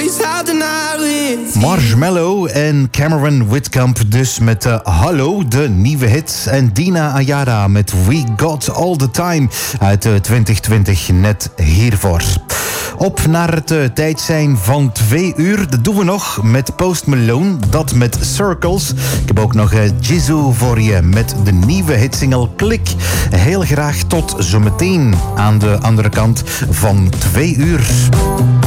always had the night with. Marshmello en Cameron Whitcomb dus met Hallo, de nieuwe hit. En Dina Ayara met We Got All The Time uit 2020 net hiervoor. Op naar het tijd zijn van 2 uur. Dat doen we nog met Post Malone, dat met Circles. Ik heb ook nog Jizu voor je met de nieuwe hitsingle Klik. Heel graag tot zometeen aan de andere kant van 2 uur.